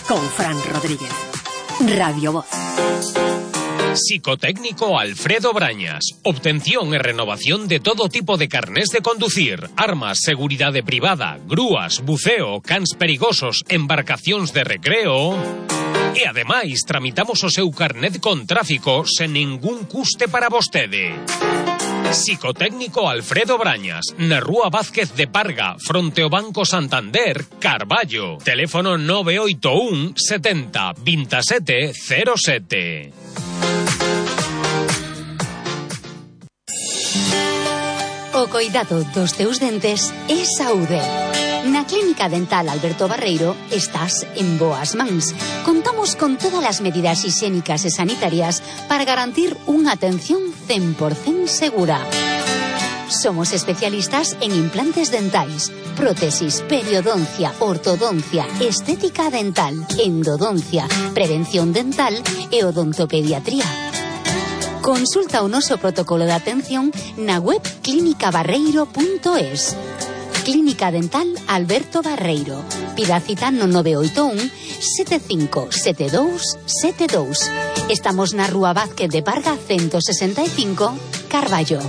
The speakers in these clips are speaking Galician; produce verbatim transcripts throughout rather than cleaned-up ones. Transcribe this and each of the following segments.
con Fran Rodríguez. Radio Voz. Psicotécnico Alfredo Brañas. Obtención e renovación de todo tipo de carnés de conducir, armas, seguridade privada, grúas, buceo, cans perigosos, embarcacións de recreo. E ademais tramitamos o seu carnet con tráfico sen ningún custe para vostede. Psicotécnico Alfredo Brañas, na Rúa Vázquez de Parga, fronte ao Banco Santander, Carballo. Teléfono nove oito un setenta veintisiete cero sete. O coidado dos teus dentes é saúde. Na Clínica Dental Alberto Barreiro estás en boas mans. Contamos con todas as medidas higiénicas e sanitarias para garantir unha atención cen por cento segura. Somos especialistas en implantes dentais, prótesis, periodoncia, ortodoncia, estética dental, endodoncia, prevención dental e odontopediatría. Consulta o noso protocolo de atención na web clínica barreiro punto es. Clínica Dental Alberto Barreiro. Pida cita no nove oito un sete cinco sete dous sete dous. Estamos na Rúa Vázquez de Parga ciento sesenta e cinco, Carballo.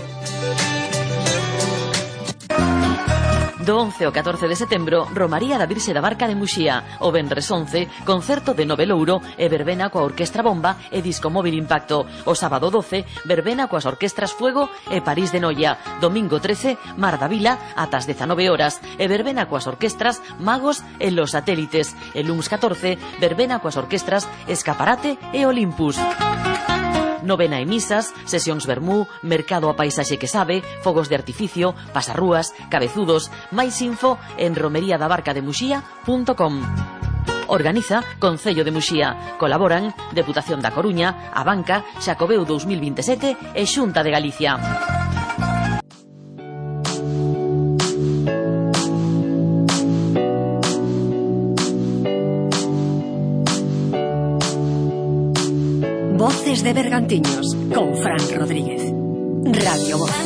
Do once ao catorce de setembro, Romaría da Virxe da Barca de Muxía. O venres once, concerto de Nove Louro e verbena coa Orquestra Bomba e Disco Móvil Impacto. O sábado doce, verbena coas Orquestras Fuego e París de Noia. Domingo trece, Mar da Vila, ata as dezanove horas, e verbena coas Orquestras Magos e Los Satélites. E luns catorce, verbena coas Orquestras Escaparate e Olympus. Novena e misas, sesións vermú, mercado a paisaxe que sabe, fogos de artificio, pasarrúas, cabezudos. Máis info en romería da barca de muxía punto com. Organiza Concello de Muxía. Colaboran Deputación da Coruña, a Banca, Xacobeo dos mil veintisiete e Xunta de Galicia. Voces de Bergantiños con Fran Rodríguez. Radio Voz.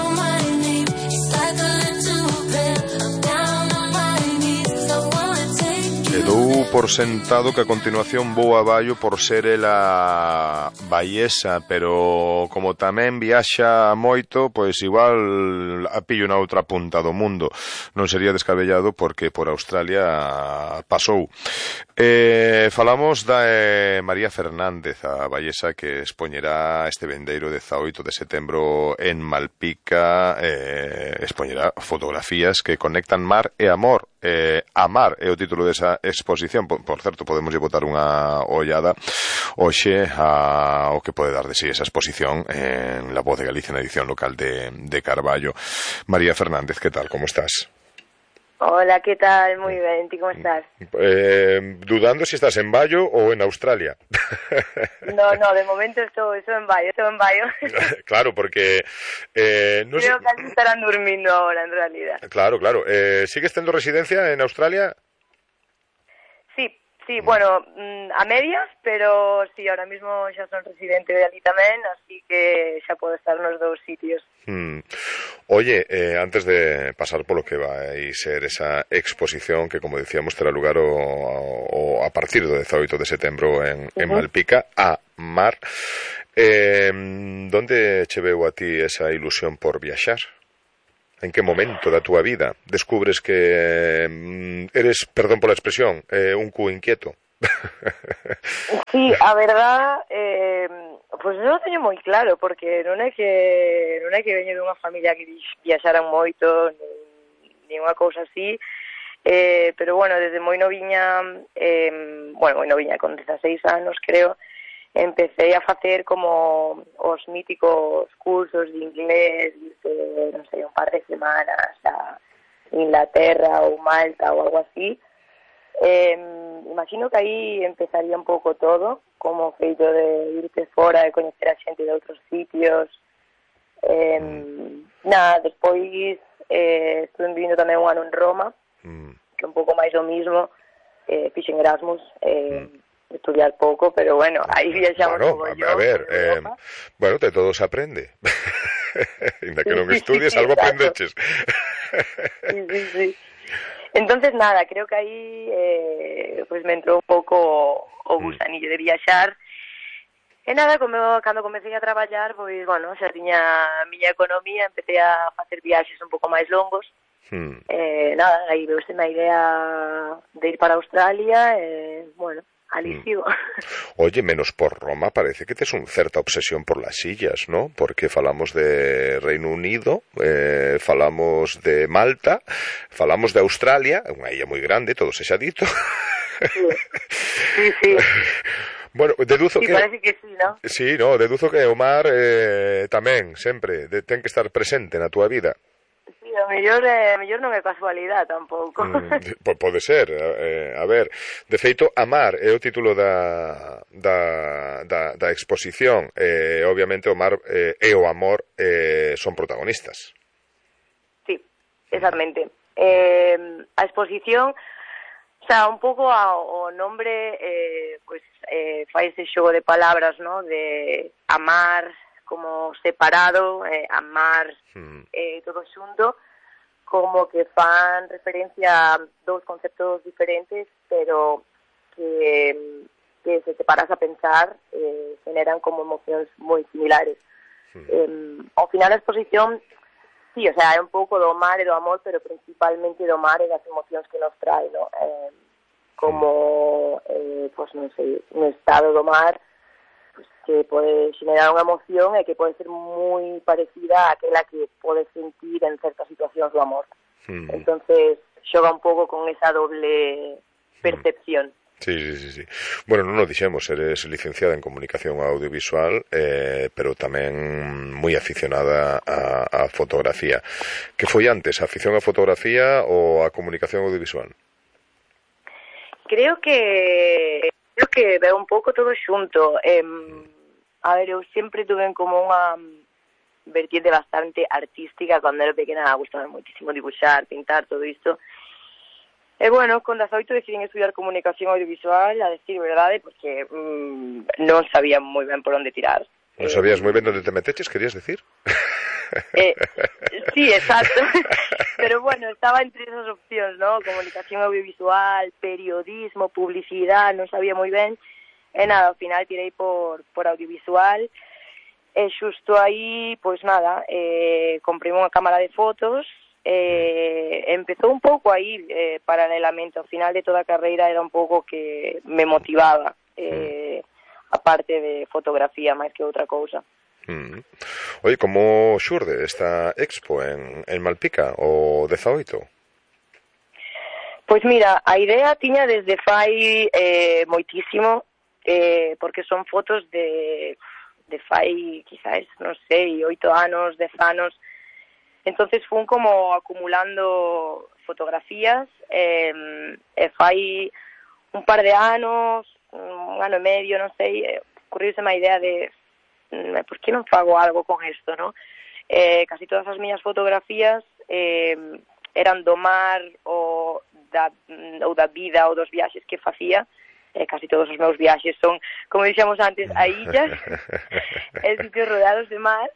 Quedou por sentado que a continuación vou a Baio por ser ela baiesa, pero como tamén viaxa moito, pois igual a pillo na outra punta do mundo. Non sería descabellado porque por Australia pasou. Eh, falamos da eh, María Fernández, a baiesa que expoñerá este vendeiro dezaoito de setembro en Malpica. eh, expoñerá fotografías que conectan mar e amor. Eh, Amar é o título desa exposición. Por, por certo, podemos lle botar unha ollada hoxe a, o que pode dar de si esa exposición en La Voz de Galicia, na edición local de, de Carballo. María Fernández, que tal? Como estás? Hola, ¿qué tal? Muy bien, ¿y cómo estás? Eh, dudando si estás en Baio ou en Australia. No, no, de momento estoy, estoy en Baio, estoy en Baio. Claro, porque... Eh, no Creo sé... que aquí estarán durmiendo ahora, en realidad. Claro, claro. Eh, ¿Sigues tendo residencia en Australia? Sí, sí, bueno, a medias, pero sí, ahora mismo ya son residente de allí tamén, así que xa puedo estar nos dous sitios. Hmm. Oye, eh, antes de pasar por lo que va a ser esa exposición que, como decíamos, terá lugar o, o a partir do dezaoito de setembro en, uh-huh. en Malpica, a Mar, eh, donde che veu a ti esa ilusión por viaxar? En que momento da túa vida descubres que eh, eres, perdón pola expresión, eh, un cu inquieto? Sí, a verdad, eh, pois non o teño moi claro, porque non é que non é que veño dunha familia que viaxaran moito, nin unha cousa así, eh, pero bueno, desde moi noviña, eh, bueno, moi noviña, con dezaseis anos, creo, empecé a facer como os míticos cursos de inglés, de, non sei, un par de semanas a Inglaterra ou Malta ou algo así. Eh, imagino que aí empezaría un pouco todo, como feito de irte fora e coñecer a xente de outros sitios. Eh, nada, despois eh, estuve vivindo tamén un ano en Roma, que é un pouco máis o mismo, eh, fixen Erasmus, eh, estudiar pouco, pero bueno, aí viaxamos bueno, como a, yo. A ver, eh, bueno, de todo se aprende. Ainda que non estudies, sí, algo exacto. aprendeches. Sí, sí, sí. Entonces, nada, creo que aí eh, pues me entrou un pouco o gusanillo de viaxar. E nada, como, cando comecei a traballar, pois, bueno, xa tiña a miña economía, empecé a facer viaxes un pouco máis longos. Hmm. Eh, nada, aí veuse a idea de ir para Australia, e, bueno, ali hmm. sigo. Oye, menos por Roma, parece que tes un certa obsesión por las sillas, ¿no? Porque falamos de Reino Unido, eh, falamos de Malta, falamos de Australia, unha illa moi grande, todo se xa dito. Sí, sí, sí. Bueno, deduzo sí, que... parece que sí, ¿no? Sí, no, deduzo que o mar eh, tamén, sempre, de, ten que estar presente na túa vida. Sí, a mellor, eh, a mellor non é casualidade tampouco. Mm, pode ser, eh, a ver, de feito, Amar é o título da, da, da, da exposición, e eh, obviamente o mar eh, e o amor eh, son protagonistas. Sí, exactamente. Eh, a exposición... O sea, un pouco ao nombre, eh, pues, eh, fai ese xogo de palabras, ¿no? De amar como separado, eh, amar eh, todo xunto, como que fan referencia a dous conceptos diferentes, pero que, que se te paras a pensar, eh, generan como emocións moi similares. Sí. Eh, ao final da exposición, sí, o sea, é un pouco do mar e do amor, pero principalmente do mar e das emocións que nos trae, ¿no? Eh, como, eh, pues non sei, un estado do mar, pues, que pode generar unha emoción e que pode ser moi parecida a aquela que pode sentir en certas situacións do amor. Mm. Entonces, xoga un pouco con esa doble percepción. Sí, sí, sí, sí. Bueno, non nos dixemos, eres licenciada en comunicación audiovisual, eh, pero tamén moi aficionada a, a fotografía. Que foi antes, a afición a fotografía ou a comunicación audiovisual? Creo que creo que veo un pouco todo xunto. Eh, a ver, eu sempre tuve como unha vertiente bastante artística. Cando era pequena gustaba moitísimo dibuixar, pintar, todo isto. E, bueno, con dezaoito decidín estudiar comunicación audiovisual, a decir verdade, porque mmm, non sabía moi ben por onde tirar. Non sabías moi ben onde te meteches, querías decir? Eh, sí, exacto. Pero, bueno, estaba entre esas opcións, ¿no? Comunicación audiovisual, periodismo, publicidade, non sabía moi ben. E, nada, ao final tirei por, por audiovisual. E, xusto aí, pois, nada, eh, comprei unha cámara de fotos. Eh, empezou un pouco aí eh, paralelamente, ao final de toda a carreira era un pouco que me motivaba eh, a parte de fotografía máis que outra cousa. Mm. Oye, como xurde esta expo en, en Malpica o dezaoito? Pois mira, a idea tiña desde fai eh, moitísimo, eh, porque son fotos de, de fai quizás, non sei, oito anos, dez anos. Entonces fun como acumulando fotografías eh, e fai un par de anos, un ano e medio, non sei, eh, ocurriuse má idea de eh, por que non fago algo con isto, no? Eh, casi todas as miñas fotografías eh, eran do mar ou da, ou da vida ou dos viaxes que facía. Eh, casi todos os meus viaxes son, como dixemos antes, a illas e sitios rodeados de mar.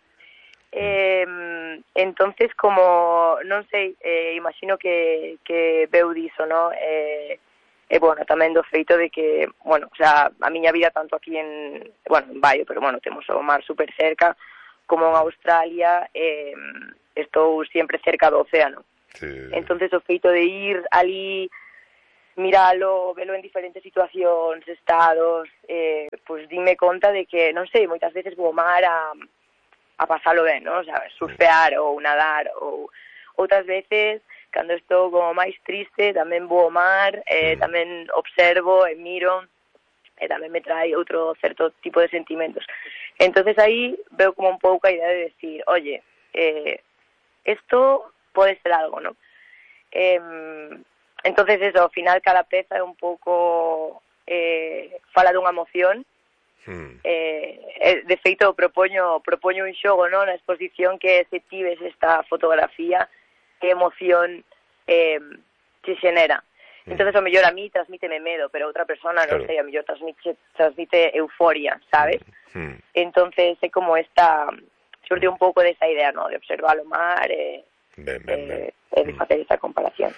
Eh, entonces, como, non sei, eh, imagino que, que veu diso, no? Eh, e, bueno, tamén do feito de que, bueno, o sea, a miña vida tanto aquí en, bueno, en Baio, pero, bueno, temos o mar super cerca, como en Australia, eh, estou sempre cerca do océano. Sí. Entonces, o feito de ir ali, miralo, velo en diferentes situacións, estados, eh, pois pues, dime conta de que, non sei, moitas veces vou ao mar a a pasalo ben, ¿no? O sea, surfear ou nadar, ou outras veces, cando estou como máis triste, tamén vou ao mar, eh, tamén observo e miro, e tamén me trae outro certo tipo de sentimentos. Entonces aí veo como un pouco a idea de decir, oye, eh, esto pode ser algo, ¿no? Eh, entonces eso, ao final cada peza é un pouco eh, fala dunha emoción. Hmm. Eh, de feito propoño propoño un xogo, no, na exposición, que se ti ves esta fotografía, que emoción eh, se xenera. Hmm. Entonces ao mellor a mí transmíteme medo, pero outra persona, claro, non sei, a mellor transmite, transmite euforia, sabes? Hmm. Entonces é como esta, xurde un pouco desa idea, no, de observar o mar e, ben, ben, ben. e de facer esa comparación.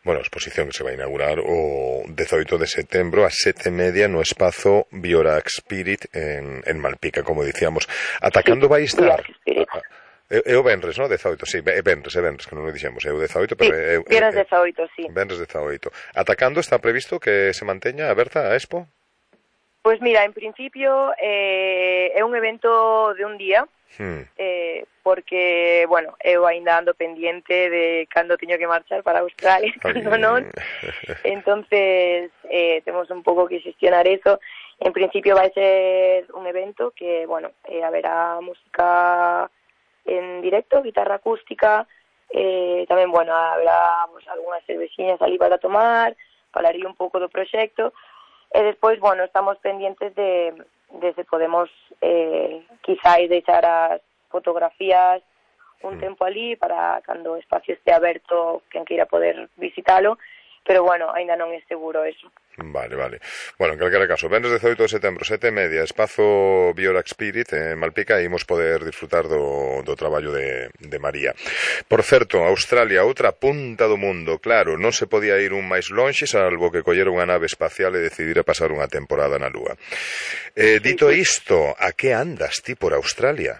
bueno, a exposición que se vai inaugurar o dezoito de setembro a sete e media no espazo Biorac Spirit en, en Malpica, como dicíamos. Atacando vai estar... É, é o Benres, non? dezaoito, sí, é Benres, é Benres, que non o dixemos, é o dezaoito, pero sí, é... Benres dezaoito, sí. Benres dezaoito. Atacando está previsto que se manteña aberta a Expo? Pois mira, en principio eh, é un evento de un día, hmm. eh, porque, bueno, eu ainda ando pendiente de cando teño que marchar para Australia, cando non. Entonces, eh, temos un pouco que xestionar eso. En principio vai ser un evento que, bueno, eh, haberá música en directo, guitarra acústica, eh, tamén, bueno, habrá pues, algunhas cervexiñas ali para tomar, falaría un pouco do proxecto, e despois, bueno, estamos pendientes de, de se podemos eh, quizáis deixar as fotografías un tempo ali para cando o espacio este aberto, quen queira poder visitalo, pero, bueno, ainda non é seguro eso. Vale, vale. Bueno, en calquera caso, venres dezoito de setembro, sete e media, espazo Biorac Spirit en Malpica, e imos poder disfrutar do, do traballo de, de María. Por certo, Australia, outra punta do mundo, claro, non se podía ir un máis lonxe, salvo que collera unha nave espacial e decidira pasar unha temporada na Lúa. Eh, dito isto, a que andas ti por Australia?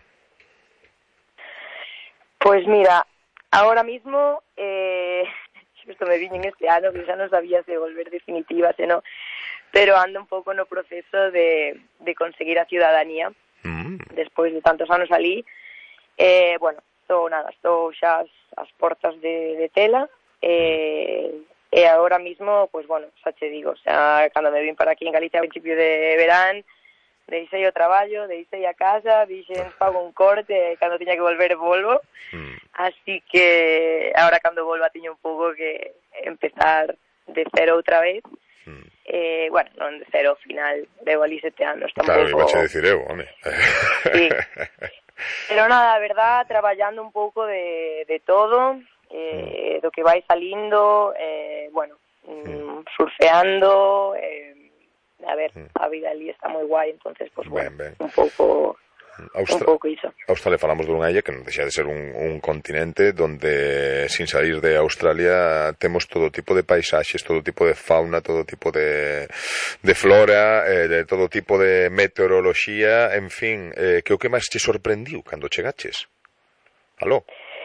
Pois mira, ahora mismo... Eh... Isto me viñen este ano, que xa non sabía se volver definitiva, se non, pero ando un pouco no proceso de, de conseguir a ciudadanía, mm. despois de tantos anos ali. Eh, bueno, estou nada, estou xa as, as portas de, de tela, eh, e agora mismo, pues bueno, xa che digo, xa, cando me vin para aquí en Galicia a principio de verán, deixei o traballo, deixei a casa, dixen, pago un corte, cando tiña que volver volvo, mm. así que agora cando volva tiño un pouco que empezar de cero outra vez, mm. eh, bueno, non de cero ao final, levo ali sete anos tampouco. Claro, iba a decir eu, home. Sí, pero nada, a verdad, traballando un pouco de, de todo, eh, mm. do que vai salindo, eh, bueno, mm. surfeando, eh, a ver, a vida ali está moi guai, entonces, pues bueno, ben, ben. un pouco Austra... un pouco iso. Australia falamos dunha illa que non deixa de ser un, un continente donde, sin sair de Australia, temos todo tipo de paisaxes, todo tipo de fauna, todo tipo de, de flora, eh, de todo tipo de meteoroloxía, en fin, eh, que o que máis te sorprendiu cando chegaches? Aló?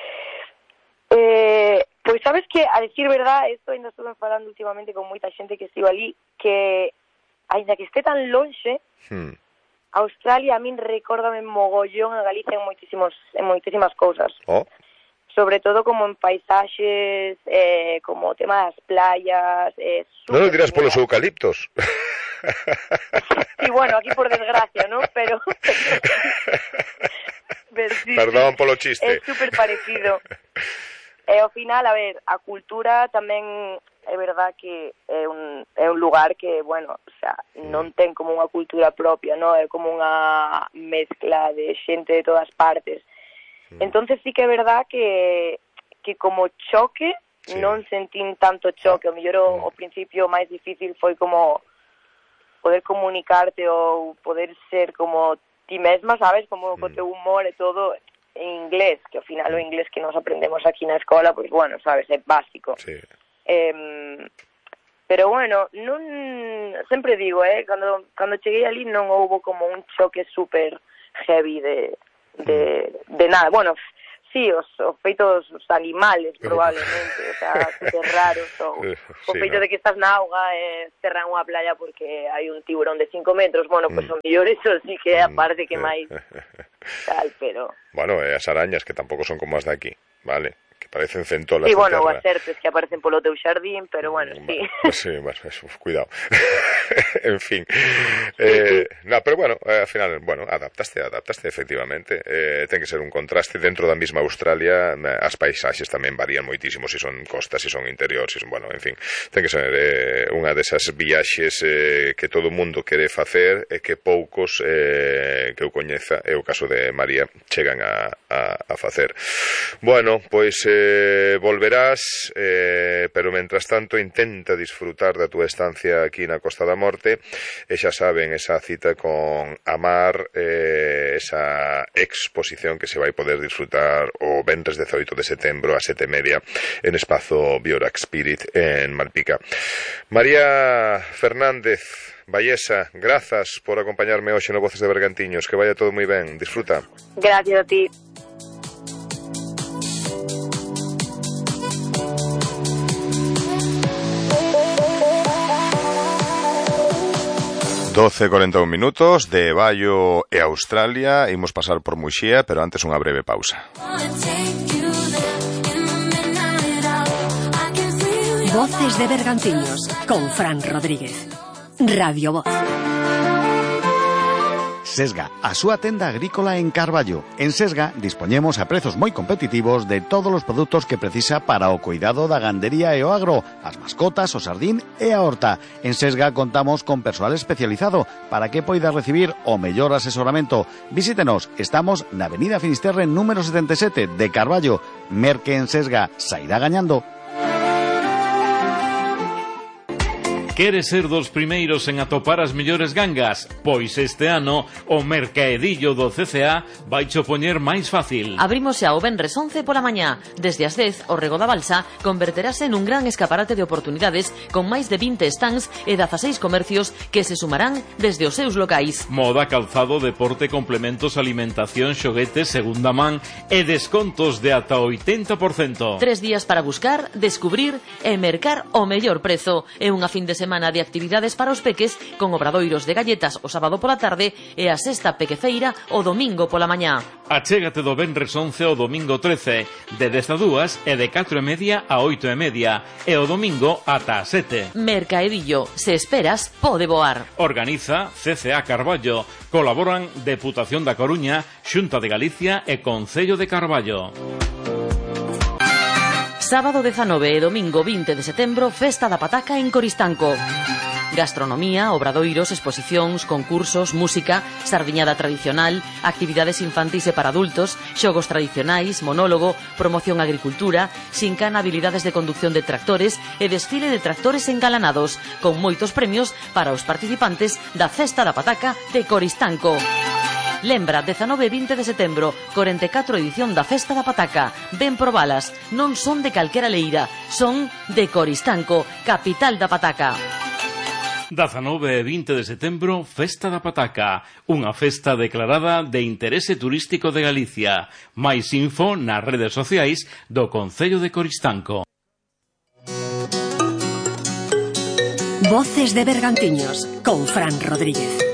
Eh, pois sabes que, a decir verdad, isto ainda estuve falando últimamente con moita xente que estivo ali, que ainda que este tan lonxe, hmm. Australia a min recórdame mogollón a Galicia en moitísimos en moitísimas cousas. Oh. Sobre todo como en paisaxes, eh, como o tema das playas, eh, non o dirás polos eucaliptos. Sí, bueno, aquí por desgracia, ¿no? Pero, pero sí, perdón polo chiste. É super parecido. E ao final, a ver, a cultura tamén é verdad que é un, é un lugar que, bueno, o sea, non ten como unha cultura propia, no? É como unha mezcla de xente de todas partes. Entonces sí que é verdad que, que como choque, sí. non sentín tanto choque. O mellor o, o principio máis difícil foi como poder comunicarte ou poder ser como ti mesma, sabes? Como co teu humor e todo en inglés, que ao final o inglés que nos aprendemos aquí na escola, pois, pues, bueno, sabes, é básico. Sí. Eh, pero bueno, non sempre digo, eh, cando cando cheguei ali non houbo como un choque super heavy de de de nada. Bueno, sí, os, os feitos os animales probablemente, o sea, super raros, o, sí, o feito no? de que estás na auga e eh, cerran unha playa porque hai un tiburón de cinco metros, bueno, pois pues, mm. o mellor eso sí que é a parte que máis tal, pero... Bueno, e as arañas que tampouco son como as de aquí, vale? Que parecen centolas. Sí, bueno, as serpes que aparecen polo teu xardín, pero bueno, sí. Sí, bueno, eso, cuidado. En fin. Eh, no, pero bueno, eh, al final, bueno, adaptaste, adaptaste efectivamente. Eh, ten que ser un contraste dentro da mesma Australia, as paisaxes tamén varían moitísimo, se son costas, se son interiores, se son, bueno, en fin, ten que ser eh, unha desas viaxes eh, que todo o mundo quere facer e que poucos eh, que eu coñeza, é o caso de María, chegan a, a, a facer. Bueno, pois eh, volverás, eh, pero mentras tanto intenta disfrutar da túa estancia aquí na Costa da Morte, Norte, e xa saben, esa cita con Amar, eh, esa exposición que se vai poder disfrutar o venres dezoito de setembro a sete e media en Espazo Biorac Spirit en Malpica. María Fernández Vallesa, grazas por acompañarme hoxe no Voces de Bergantiños, que vaya todo moi ben, disfruta. Gracias a ti. doce e cuarenta e un minutos de Baio e Australia. Imos pasar por Muxía, pero antes unha breve pausa. Voces de Bergantiños con Fran Rodríguez. Radio Voz. Sesga, a súa tenda agrícola en Carballo. En Sesga dispoñemos a prezos moi competitivos de todos os produtos que precisa para o cuidado da gandería e o agro, as mascotas, o sardín e a horta. En Sesga contamos con persoal especializado para que poida recibir o mellor asesoramento. Visítenos, estamos na Avenida Finisterre número setenta e sete de Carballo. Merque en Sesga, sairá gañando. Queres ser dos primeiros en atopar as mellores gangas? Pois este ano o mercaedillo do C C A vai cho poñer máis fácil. Abrimos xa o venres once pola mañá. Desde as dez, o Rego da Balsa converterase nun gran escaparate de oportunidades con máis de vinte stands e dezaseis comercios que se sumarán desde os seus locais. Moda, calzado, deporte, complementos, alimentación, xoguetes, segunda man e descontos de ata oitenta por cento. Tres días para buscar, descubrir e mercar o mellor prezo. É unha fin de semana de actividades para os peques con obradoiros de galletas o sábado pola tarde e a sexta pequefeira o domingo pola mañá. Achégate do venres once ao domingo trece, de dez a dúas e de catro e media a oito e media, e o domingo ata a sete. Mercaedillo, se esperas, pode voar. Organiza C C A Carballo. Colaboran Deputación da Coruña, Xunta de Galicia e Concello de Carballo. Sábado dezanove e domingo vinte de setembro, Festa da Pataca en Coristanco. Gastronomía, obradoiros, exposicións, concursos, música, sardiñada tradicional, actividades infantis e para adultos, xogos tradicionais, monólogo, promoción agricultura, xincana, habilidades de conducción de tractores e desfile de tractores engalanados, con moitos premios para os participantes da Festa da Pataca de Coristanco. Lembra, dezanove e vinte de setembro, corenta e catro edición da Festa da Pataca. Ven probalas, non son de calquera leira, son de Coristanco, capital da pataca. dezanove e vinte de setembro, Festa da Pataca, unha festa declarada de interese turístico de Galicia. Mais info nas redes sociais do Concello de Coristanco. Voces de Bergantiños con Fran Rodríguez.